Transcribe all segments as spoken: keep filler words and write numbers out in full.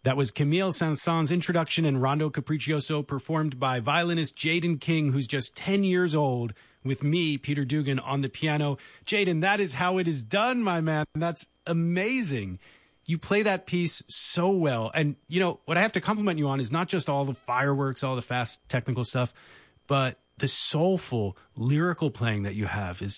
That was Camille Saint-Saëns' introduction and Rondo Capriccioso performed by violinist Jaden King, who's just ten years old, with me, Peter Dugan, on the piano. Jaden, that is how it is done, my man. That's amazing. You play that piece so well. And, you know, what I have to compliment you on is not just all the fireworks, all the fast technical stuff, but the soulful, lyrical playing that you have is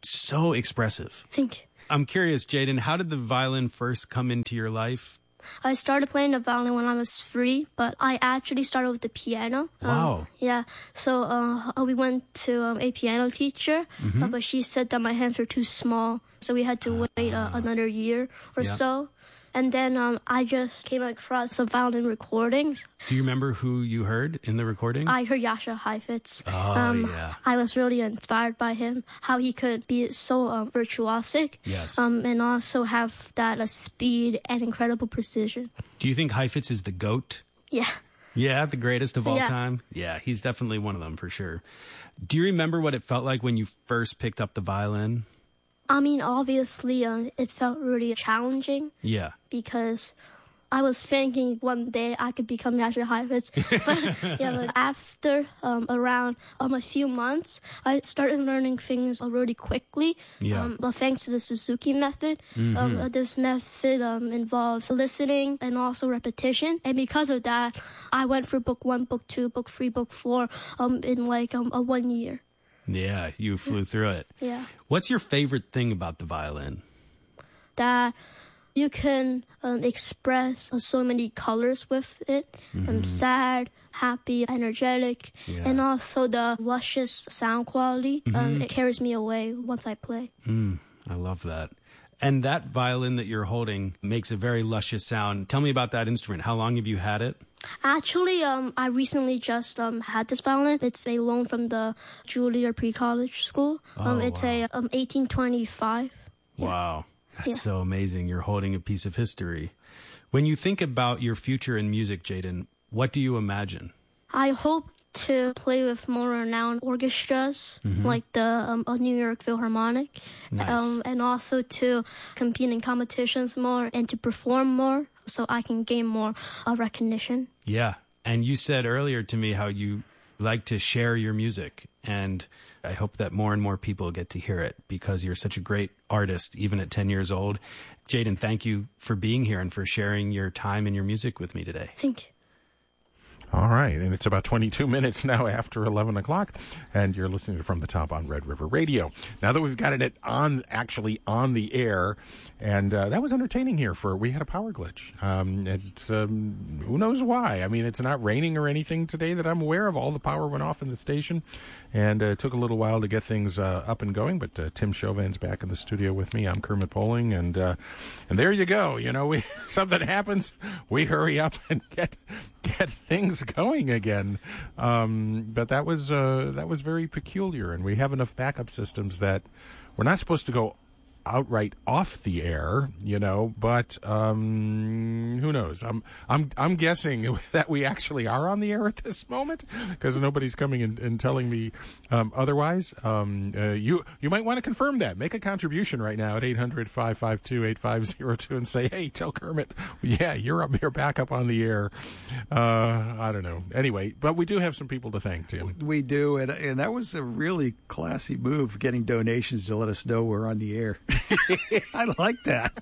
so expressive. Thank you. I'm curious, Jaden, how did the violin first come into your life? I started playing the violin when I was three, but I actually started with the piano. Wow. Um, yeah. So uh, we went to um, a piano teacher, Mm-hmm. uh, but she said that my hands were too small, so we had to wait uh, another year or Yeah. so. And then um, I just came across some violin recordings. Do you remember who you heard in the recording? I heard Jascha Heifetz. Oh, um, yeah. I was really inspired by him, how he could be so um, virtuosic. Yes. Um, and also have that uh, speed and incredible precision. Do you think Heifetz is the GOAT? Yeah. Yeah, the greatest of all Yeah. time? Yeah, he's definitely one of them for sure. Do you remember what it felt like when you first picked up the violin? I mean, obviously, um, it felt really challenging Yeah. because I was thinking one day I could become Jascha Heifetz. But, yeah, but after um, around um, a few months, I started learning things really quickly. Yeah. Um, well, thanks to the Suzuki method. Um, uh, this method um, involves listening and also repetition. And because of that, I went for book one, book two, book three, book four um, in like um, a one year. Yeah, you flew through it. Yeah. What's your favorite thing about the violin? That you can um, express uh, so many colors with it. Um, sad, happy, energetic, Yeah. and also the luscious sound quality. Um, it carries me away once I play. Mm, I love that. And that violin that you're holding makes a very luscious sound. Tell me about that instrument. How long have you had it? Actually, um, I recently just um, had this violin. It's a loan from the Juilliard Pre-College School. Um, Oh, it's wow. a um, eighteen twenty-five. Yeah. Wow. That's Yeah. so amazing. You're holding a piece of history. When you think about your future in music, Jaden, what do you imagine? I hope to play with more renowned orchestras, like the um, uh, New York Philharmonic, Nice. um, and also to compete in competitions more and to perform more so I can gain more uh, recognition. Yeah. And you said earlier to me how you like to share your music. And I hope that more and more people get to hear it because you're such a great artist, even at ten years old. Jaden, thank you for being here and for sharing your time and your music with me today. Thank you. All right, and it's about twenty-two minutes now after eleven o'clock, and you're listening to From the Top on Red River Radio. Now that we've got it on, actually on the air, and uh, that was entertaining here for, we had a power glitch. Um, it's, um, who knows why? I mean, it's not raining or anything today that I'm aware of. All the power went off in the station, and uh, it took a little while to get things uh, up and going, but uh, Tim Chauvin's back in the studio with me. I'm Kermit Poling, and uh, and there you go. You know, we something happens, we hurry up and get get things going again. Um, but that was uh, that was very peculiar, and we have enough backup systems that we're not supposed to go outright off the air, you know, but um, who knows? I'm I'm I'm guessing that we actually are on the air at this moment because nobody's coming and, and telling me um, otherwise. Um, uh, you you might want to confirm that. Make a contribution right now at eight hundred, five five two, eight five zero two and say, hey, tell Kermit, yeah, you're up here back up on the air. Uh, I don't know. Anyway, but we do have some people to thank, Tim. We do, and, and that was a really classy move, getting donations to let us know we're on the air. I like that.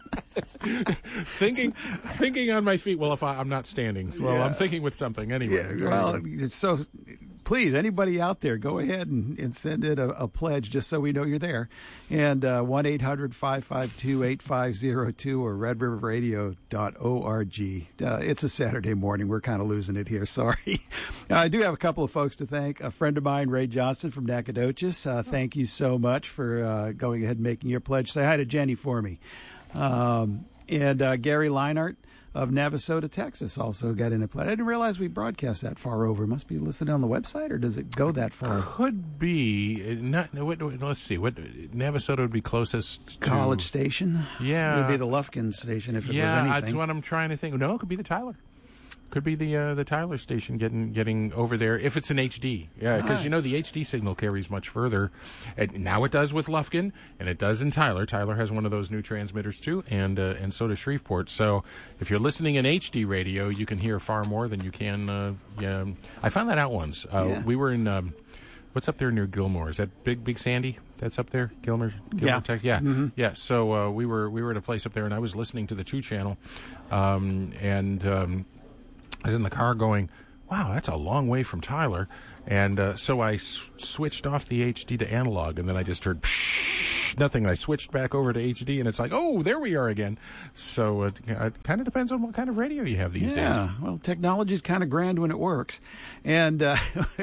thinking thinking on my feet. Well, if I, I'm not standing, well, Yeah. I'm thinking with something anyway. Yeah, well, it's so please, anybody out there, go ahead and, and send in a, a pledge just so we know you're there. And uh, one eight hundred, five five two, eight five zero two or red river radio dot org. Uh, it's a Saturday morning. We're kind of losing it here. Sorry. uh, I do have a couple of folks to thank. A friend of mine, Ray Johnson from Nacogdoches. Uh, thank you so much for uh, going ahead and making your pledge. Say hi to Jenny for me. Um, and uh, Gary Leinart of Navasota, Texas, also got in a pledge. I didn't realize we broadcast that far over. Must be listed on the website, or does it go that far? Could be. uh, Not. What, what- let's see. What Navasota would be closest to College Station? Yeah. It would be the Lufkin station if it Yeah, was that's anything. what I'm trying to think. No, it could be the Tyler. Could be the uh, the Tyler station getting getting over there if it's an H D. Yeah, because Right. you know the H D signal carries much further. And now it does with Lufkin, and it does in Tyler. Tyler has one of those new transmitters too, and uh, and so does Shreveport. So if you're listening in H D radio, you can hear far more than you can. Uh, yeah, I found that out once. Uh, Yeah. We were in um, what's up there near Gilmore? Is that Big Big Sandy? That's up there, Gilmore. Gilmore Yeah. Texas? Yeah, yeah. So uh, we were we were at a place up there, and I was listening to the two channel, um, and. Um, I was in the car going, wow, that's a long way from Tyler. And uh, so I s- switched off the H D to analog, and then I just heard psh, nothing. I switched back over to H D, and it's like, oh, there we are again. So it, it kind of depends on what kind of radio you have these Yeah, days. well, technology's kind of grand when it works. And uh,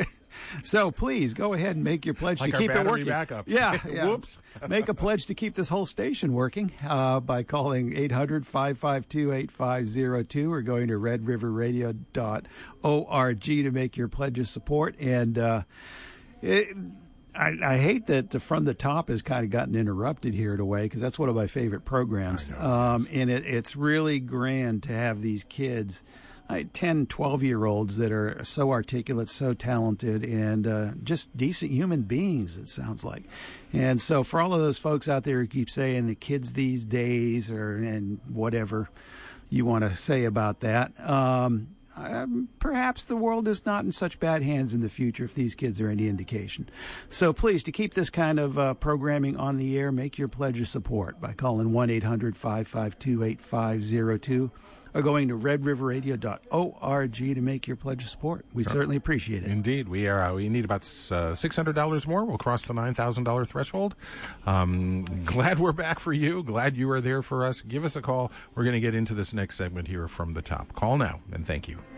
so please go ahead and make your pledge Like to our keep it battery working. backups. Yeah, yeah. Whoops. Make a pledge to keep this whole station working uh, by calling eight hundred, five five two, eight five zero two or going to red river radio dot org to make your pledge of support. And uh, it, I, I hate that the From the Top has kind of gotten interrupted here in a way, because that's one of my favorite programs. Um, and it, it's really grand to have these kids, like ten, twelve-year-olds that are so articulate, so talented, and uh, just decent human beings, it sounds like. And so for all of those folks out there who keep saying the kids these days, or and whatever you want to say about that, um, um, perhaps the world is not in such bad hands in the future if these kids are any indication. So please, to keep this kind of uh, programming on the air, make your pledge of support by calling one eight hundred, five five two, eight five zero two or going to red river radio dot org to make your pledge of support. We certainly appreciate it. Indeed, we are. Uh, we need about uh, six hundred dollars more. We'll cross the nine thousand dollar threshold. Um, glad we're back for you. Glad you are there for us. Give us a call. We're going to get into this next segment here from the top. Call now, and thank you.